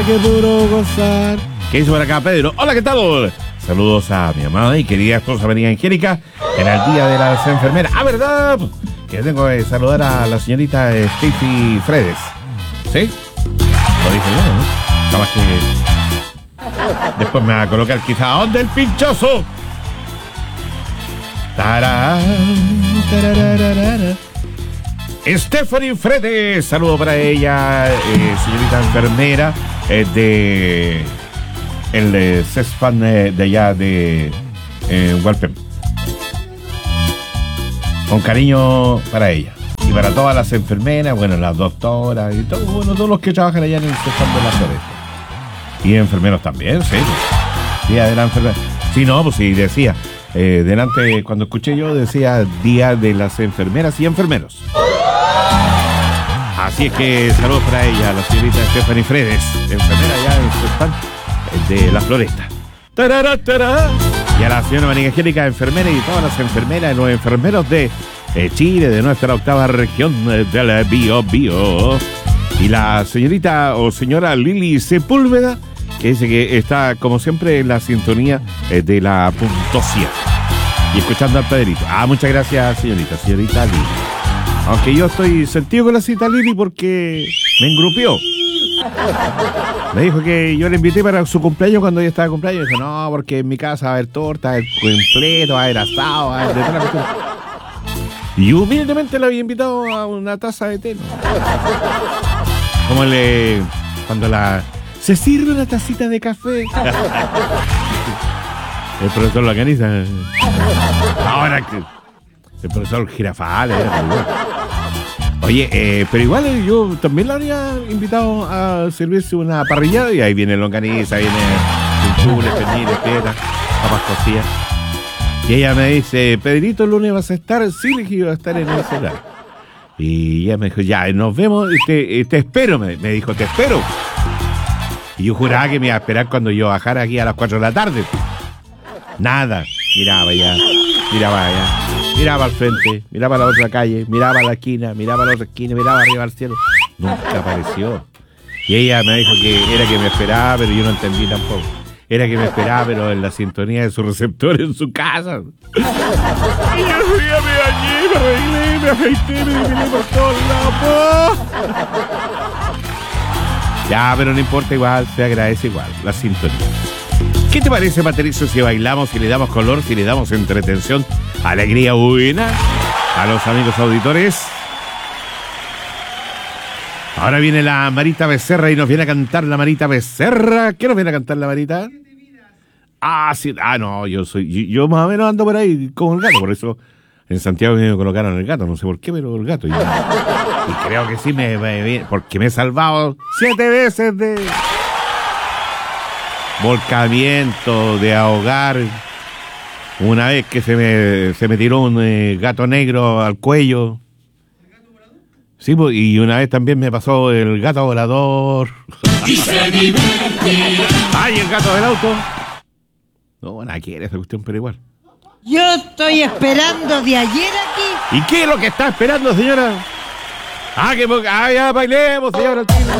Que puro gozar. ¿Qué hizo por acá, Pedro? Hola, ¿qué tal? Saludos a mi amada y querida esposa María Angélica en el Día de las Enfermeras. ¡Ah, verdad! Que tengo que saludar a la señorita Steffi Fredes. ¿Sí? Lo dije yo, ¿no? Nada más que... Después me va a colocar quizá ¿dónde el pinchazo? ¡Tarán! ¡Tarararara! Stephanie Fredes, saludo para ella, señorita enfermera de el CESFAN de allá de Hualpén. Con cariño para ella y para todas las enfermeras, bueno, las doctoras y todo, bueno, todos los que trabajan allá en el CESFAN de la Floresta. Y enfermeros también, sí. Día de la enfermera. Sí, no, pues sí, decía. Delante, cuando escuché yo, decía Día de las Enfermeras y Enfermeros. Así es que saludos para ella, la señorita Stephanie Fredes, enfermera allá en CESFAN de la Floresta. ¡Tarara, tarara! Y a la señora María Angélica, enfermera, y todas las enfermeras y los enfermeros de Chile, de nuestra octava región de la Bio. Y la señorita o señora Lili Sepúlveda, que dice que está, como siempre, en la sintonía de la puntosia. Y escuchando al Pedrito. Muchas gracias, señorita Lili. Aunque yo estoy sentido con la cita Lili porque me engrupió. Me dijo que yo le invité para su cumpleaños cuando ella estaba de cumpleaños. Dijo, no, porque en mi casa va a haber torta, va a haber completo, va a haber asado, va a haber de toda la cuestión. Y humildemente le había invitado a una taza de té, ¿no? Como cuando se sirve una tacita de café. El profesor Lacaniza. Ahora que el profesor Girafales era muy bueno. Oye, pero igual yo también la habría invitado a servirse una parrillada y ahí viene longaniza, viene chules, perniles, piedras, papas cocidas. Y ella me dice, Pedrito, el lunes vas a estar, sí, le dije, iba a estar en el celular. Y ella me dijo, ya, nos vemos, te espero, me dijo, te espero. Y yo juraba que me iba a esperar cuando yo bajara aquí a las 4 de la tarde. Nada, miraba allá, miraba al frente, miraba a la otra calle, miraba a la esquina, miraba a la otra esquina, miraba arriba al cielo. Nunca apareció. Y ella me dijo que era que me esperaba, pero yo no entendí tampoco. Era que me esperaba, pero en la sintonía de su receptor en su casa. Y yo fui a me bañé, me arreglé, me afeité, me depilé por todos lados. Ya, pero no importa, igual, se agradece igual, la sintonía. ¿Qué te parece, Patricio, si bailamos, si le damos color, si le damos entretención, alegría buena a los amigos auditores? Ahora viene la Marita Becerra y nos viene a cantar la Marita Becerra. ¿Qué nos viene a cantar la Marita? Sí. No, yo más o menos ando por ahí como el gato, por eso en Santiago me colocaron el gato, no sé por qué, pero el gato. Y creo que sí porque me he salvado 7 veces de volcamiento, de ahogar. Una vez que se me tiró un gato negro al cuello. Sí, y una vez también me pasó el gato volador. ¡Ay, el gato del auto! No, nada quiere esa cuestión, pero igual. Yo estoy esperando de ayer aquí. ¿Y qué es lo que está esperando, señora? Ya bailemos, señora.